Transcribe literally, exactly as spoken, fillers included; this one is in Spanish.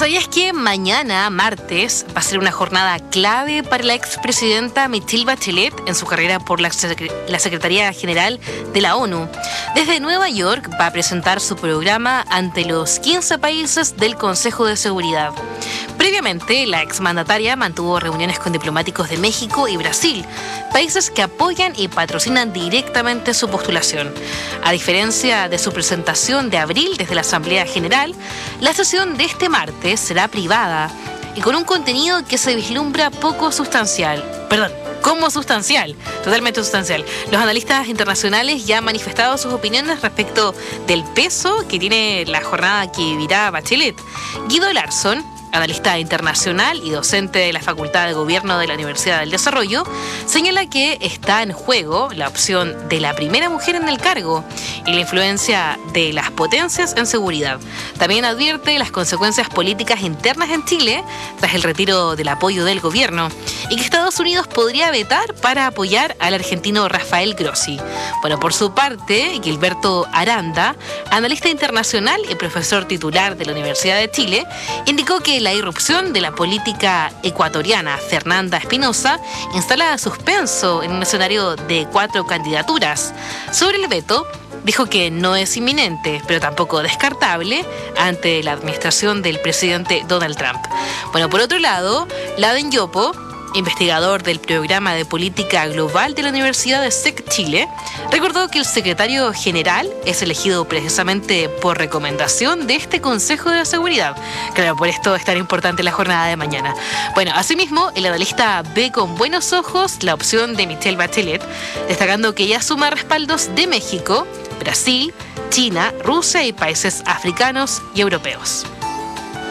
¿Sabías que mañana, martes, va a ser una jornada clave para la expresidenta Michelle Bachelet en su carrera por la, Secre- la Secretaría General de la ONU? Desde Nueva York va a presentar su programa ante los quince países del Consejo de Seguridad. Previamente, la exmandataria mantuvo reuniones con diplomáticos de México y Brasil, países que apoyan y patrocinan directamente su postulación. A diferencia de su presentación de abril desde la Asamblea General, la sesión de este martes será privada y con un contenido que se vislumbra poco sustancial. Perdón. Como sustancial, totalmente sustancial. Los analistas internacionales ya han manifestado sus opiniones respecto del peso que tiene la jornada que vivirá Bachelet. Guido Larsson, analista internacional y docente de la Facultad de Gobierno de la Universidad del Desarrollo, señala que está en juego la opción de la primera mujer en el cargo y la influencia de las potencias en seguridad. También advierte las consecuencias políticas internas en Chile tras el retiro del apoyo del gobierno y que Estados Unidos podría vetar para apoyar al argentino Rafael Grossi. Bueno, por su parte, Gilberto Aranda, analista internacional y profesor titular de la Universidad de Chile, indicó que la irrupción de la política ecuatoriana Fernanda Espinosa instala suspenso en un escenario de cuatro candidaturas. Sobre el veto, dijo que no es inminente, pero tampoco descartable ante la administración del presidente Donald Trump. Bueno, por otro lado, Laden Yopo, investigador del Programa de Política Global de la Universidad de S E C Chile, recordó que el secretario general es elegido precisamente por recomendación de este Consejo de la Seguridad. Claro, por esto es tan importante la jornada de mañana. Bueno, asimismo, el analista ve con buenos ojos la opción de Michelle Bachelet, destacando que ella suma respaldos de México, Brasil, China, Rusia y países africanos y europeos.